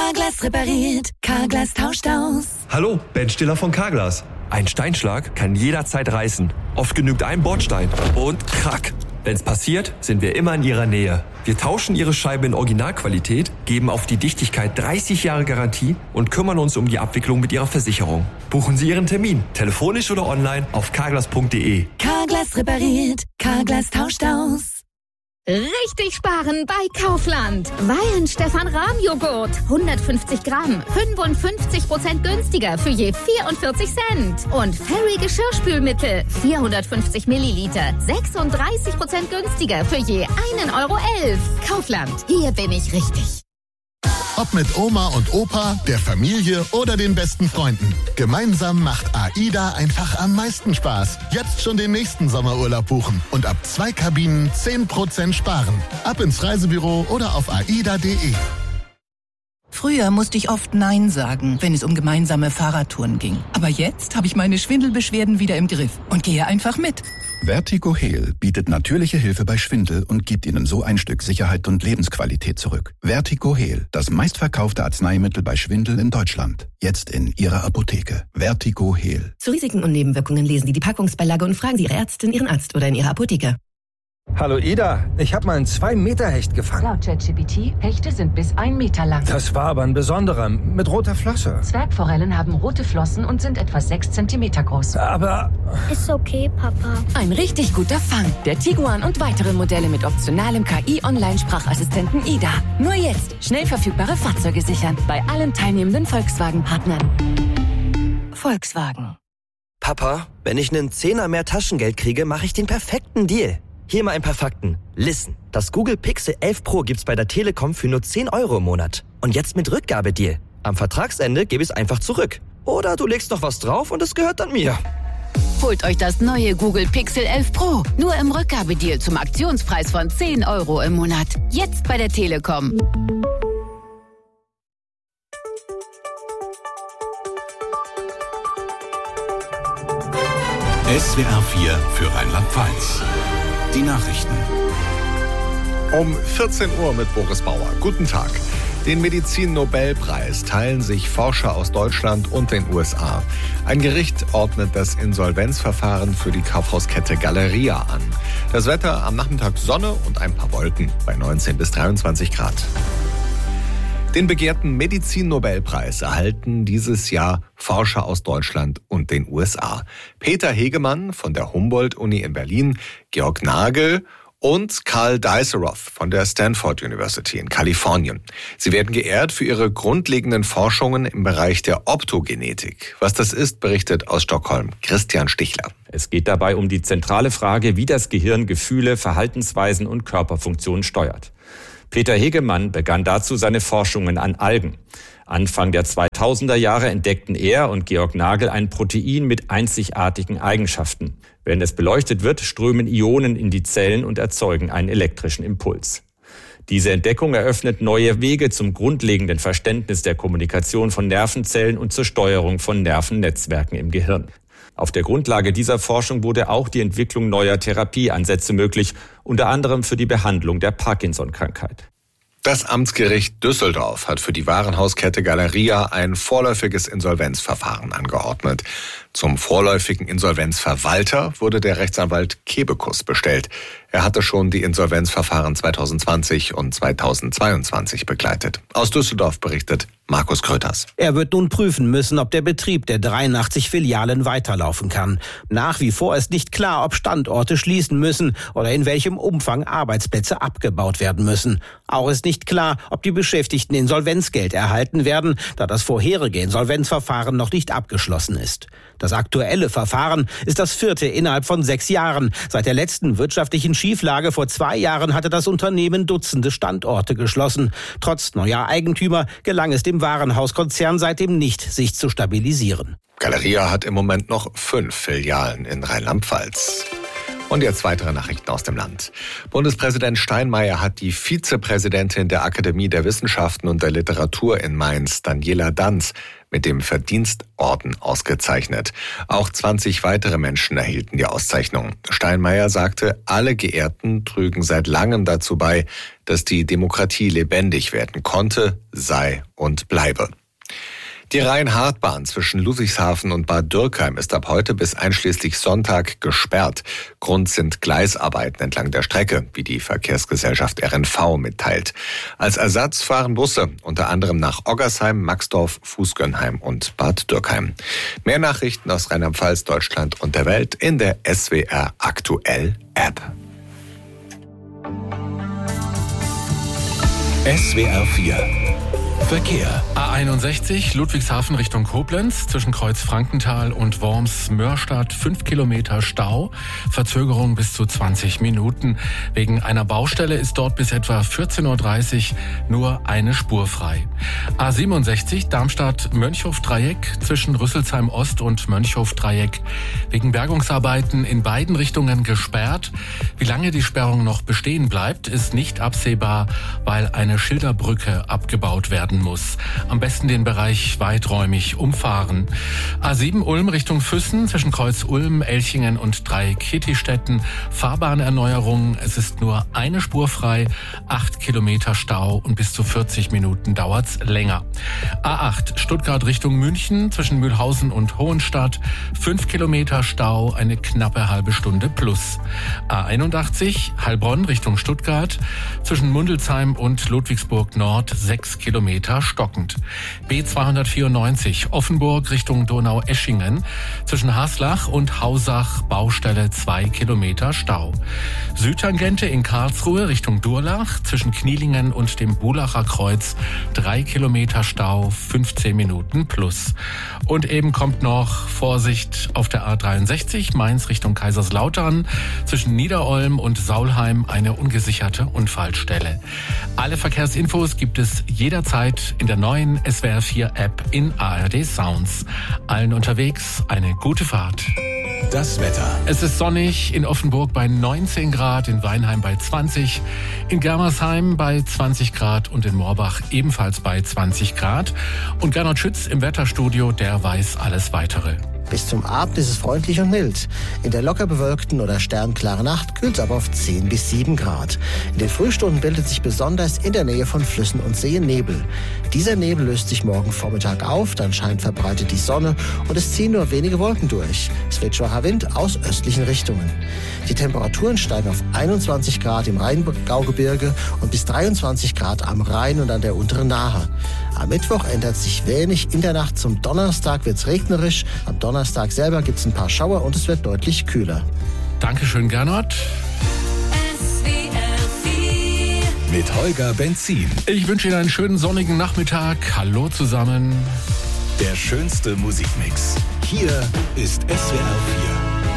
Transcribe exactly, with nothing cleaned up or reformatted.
Carglass repariert, Carglass tauscht aus. Hallo, Ben Stiller von Carglass. Ein Steinschlag kann jederzeit reißen. Oft genügt ein Bordstein und krack. Wenn's passiert, sind wir immer in Ihrer Nähe. Wir tauschen Ihre Scheibe in Originalqualität, geben auf die Dichtigkeit dreißig Jahre Garantie und kümmern uns um die Abwicklung mit Ihrer Versicherung. Buchen Sie Ihren Termin, telefonisch oder online auf carglass punkt de. Carglass repariert, Carglass tauscht aus. Richtig sparen bei Kaufland. Weihenstephan-Rahm-Joghurt. hundertfünfzig Gramm. fünfundfünfzig Prozent günstiger für je vierundvierzig Cent. Und Fairy Geschirrspülmittel. vierhundertfünfzig Milliliter. sechsunddreißig Prozent günstiger für je einen Euro elf. Kaufland. Hier bin ich richtig. Ob mit Oma und Opa, der Familie oder den besten Freunden. Gemeinsam macht AIDA einfach am meisten Spaß. Jetzt schon den nächsten Sommerurlaub buchen und ab zwei Kabinen zehn Prozent sparen. Ab ins Reisebüro oder auf aida punkt de. Früher musste ich oft Nein sagen, wenn es um gemeinsame Fahrradtouren ging. Aber jetzt habe ich meine Schwindelbeschwerden wieder im Griff und gehe einfach mit. Vertigo Heal bietet natürliche Hilfe bei Schwindel und gibt Ihnen so ein Stück Sicherheit und Lebensqualität zurück. Vertigo Heal, das meistverkaufte Arzneimittel bei Schwindel in Deutschland. Jetzt in Ihrer Apotheke. Vertigo Heal. Zu Risiken und Nebenwirkungen lesen Sie die Packungsbeilage und fragen Sie Ihre Ärztin, Ihren Arzt oder in Ihrer Apotheke. Hallo Ida, ich habe mal einen zwei Meter Hecht gefangen. Laut ChatGPT, Hechte sind bis ein Meter lang. Das war aber ein besonderer, mit roter Flosse. Zwergforellen haben rote Flossen und sind etwa sechs Zentimeter groß. Aber... Ist okay, Papa. Ein richtig guter Fang. Der Tiguan und weitere Modelle mit optionalem K I-Online-Sprachassistenten Ida. Nur jetzt schnell verfügbare Fahrzeuge sichern. Bei allen teilnehmenden Volkswagen-Partnern. Volkswagen. Papa, wenn ich einen Zehner mehr Taschengeld kriege, mache ich den perfekten Deal. Hier mal ein paar Fakten. Listen, das Google Pixel elf Pro gibt's bei der Telekom für nur zehn Euro im Monat. Und jetzt mit Rückgabedeal. Am Vertragsende gebe ich es einfach zurück. Oder du legst noch was drauf und es gehört dann mir. Holt euch das neue Google Pixel elf Pro. Nur im Rückgabedeal zum Aktionspreis von zehn Euro im Monat. Jetzt bei der Telekom. S W R vier für Rheinland-Pfalz. Die Nachrichten. Um vierzehn Uhr mit Boris Bauer. Guten Tag. Den Medizin-Nobelpreis teilen sich Forscher aus Deutschland und den U S A. Ein Gericht ordnet das Insolvenzverfahren für die Kaufhauskette Galeria an. Das Wetter am Nachmittag Sonne und ein paar Wolken bei neunzehn bis dreiundzwanzig Grad. Den begehrten Medizin-Nobelpreis erhalten dieses Jahr Forscher aus Deutschland und den U S A. Peter Hegemann von der Humboldt-Uni in Berlin, Georg Nagel und Karl Dijsselhoff von der Stanford University in Kalifornien. Sie werden geehrt für ihre grundlegenden Forschungen im Bereich der Optogenetik. Was das ist, berichtet aus Stockholm Christian Stichler. Es geht dabei um die zentrale Frage, wie das Gehirn Gefühle, Verhaltensweisen und Körperfunktionen steuert. Peter Hegemann begann dazu seine Forschungen an Algen. Anfang der zweitausender Jahre entdeckten er und Georg Nagel ein Protein mit einzigartigen Eigenschaften. Wenn es beleuchtet wird, strömen Ionen in die Zellen und erzeugen einen elektrischen Impuls. Diese Entdeckung eröffnet neue Wege zum grundlegenden Verständnis der Kommunikation von Nervenzellen und zur Steuerung von Nervennetzwerken im Gehirn. Auf der Grundlage dieser Forschung wurde auch die Entwicklung neuer Therapieansätze möglich, unter anderem für die Behandlung der Parkinson-Krankheit. Das Amtsgericht Düsseldorf hat für die Warenhauskette Galeria ein vorläufiges Insolvenzverfahren angeordnet. Zum vorläufigen Insolvenzverwalter wurde der Rechtsanwalt Kebekus bestellt. Er hatte schon die Insolvenzverfahren zweitausendzwanzig und zweitausendzweiundzwanzig begleitet. Aus Düsseldorf berichtet Markus Kröters. Er wird nun prüfen müssen, ob der Betrieb der dreiundachtzig Filialen weiterlaufen kann. Nach wie vor ist nicht klar, ob Standorte schließen müssen oder in welchem Umfang Arbeitsplätze abgebaut werden müssen. Auch ist nicht klar, ob die Beschäftigten Insolvenzgeld erhalten werden, da das vorherige Insolvenzverfahren noch nicht abgeschlossen ist. Das aktuelle Verfahren ist das vierte innerhalb von sechs Jahren. Seit der letzten wirtschaftlichen Schieflage vor zwei Jahren hatte das Unternehmen Dutzende Standorte geschlossen. Trotz neuer Eigentümer gelang es dem Warenhauskonzern seitdem nicht, sich zu stabilisieren. Galeria hat im Moment noch fünf Filialen in Rheinland-Pfalz. Und jetzt weitere Nachrichten aus dem Land. Bundespräsident Steinmeier hat die Vizepräsidentin der Akademie der Wissenschaften und der Literatur in Mainz, Daniela Danz, mit dem Verdienstorden ausgezeichnet. Auch zwanzig weitere Menschen erhielten die Auszeichnung. Steinmeier sagte, alle Geehrten trügen seit langem dazu bei, dass die Demokratie lebendig werden konnte, sei und bleibe. Die Rhein-Hart-Bahn zwischen Ludwigshafen und Bad Dürkheim ist ab heute bis einschließlich Sonntag gesperrt. Grund sind Gleisarbeiten entlang der Strecke, wie die Verkehrsgesellschaft R N V mitteilt. Als Ersatz fahren Busse, unter anderem nach Oggersheim, Maxdorf, Fußgönnheim und Bad Dürkheim. Mehr Nachrichten aus Rheinland-Pfalz, Deutschland und der Welt in der S W R Aktuell App. S W R vier Verkehr. A einundsechzig Ludwigshafen Richtung Koblenz zwischen Kreuz Frankenthal und Worms-Mörstadt fünf Kilometer Stau, Verzögerung bis zu zwanzig Minuten. Wegen einer Baustelle ist dort bis etwa vierzehn Uhr dreißig nur eine Spur frei. A siebenundsechzig Darmstadt-Mönchhof-Dreieck zwischen Rüsselsheim Ost und Mönchhof-Dreieck wegen Bergungsarbeiten in beiden Richtungen gesperrt. Wie lange die Sperrung noch bestehen bleibt, ist nicht absehbar, weil eine Schilderbrücke abgebaut werden muss. Am besten den Bereich weiträumig umfahren. A sieben Ulm Richtung Füssen zwischen Kreuz Ulm, Elchingen und Dreieck-Kittistetten. Fahrbahnerneuerung. Es ist nur eine Spur frei, acht Kilometer Stau und bis zu vierzig Minuten dauert's länger. A acht Stuttgart Richtung München zwischen Mühlhausen und Hohenstadt. fünf Kilometer Stau, eine knappe halbe Stunde plus. A einundachtzig Heilbronn Richtung Stuttgart zwischen Mundelsheim und Ludwigsburg Nord. sechs Kilometer stockend. B zweihundertvierundneunzig Offenburg Richtung Donaueschingen zwischen Haslach und Hausach Baustelle zwei Kilometer Stau. Südtangente in Karlsruhe Richtung Durlach zwischen Knielingen und dem Bulacher Kreuz drei Kilometer Stau, fünfzehn Minuten plus. Und eben kommt noch Vorsicht auf der A dreiundsechzig Mainz Richtung Kaiserslautern zwischen Niederolm und Saulheim eine ungesicherte Unfallstelle. Alle Verkehrsinfos gibt es jederzeit in der neuen S W R vier App in A R D Sounds. Allen unterwegs eine gute Fahrt. Das Wetter. Es ist sonnig, in Offenburg bei neunzehn Grad, in Weinheim bei zwanzig, in Germersheim bei zwanzig Grad und in Morbach ebenfalls bei zwanzig Grad. Und Gernot Schütz im Wetterstudio, der weiß alles Weitere. Bis zum Abend ist es freundlich und mild. In der locker bewölkten oder sternklaren Nacht kühlt es aber auf zehn bis sieben Grad. In den Frühstunden bildet sich besonders in der Nähe von Flüssen und Seen Nebel. Dieser Nebel löst sich morgen Vormittag auf, dann scheint verbreitet die Sonne und es ziehen nur wenige Wolken durch. Es weht schwacher Wind aus östlichen Richtungen. Die Temperaturen steigen auf einundzwanzig Grad im Rheingaugebirge und bis dreiundzwanzig Grad am Rhein und an der unteren Nahe. Am Mittwoch ändert sich wenig. In der Nacht zum Donnerstag wird es regnerisch. Am Donnerstag selber gibt es ein paar Schauer und es wird deutlich kühler. Dankeschön, Gernot. Mit Holger Benzin. Ich wünsche Ihnen einen schönen sonnigen Nachmittag. Hallo zusammen. Der schönste Musikmix. Hier ist S W R vier.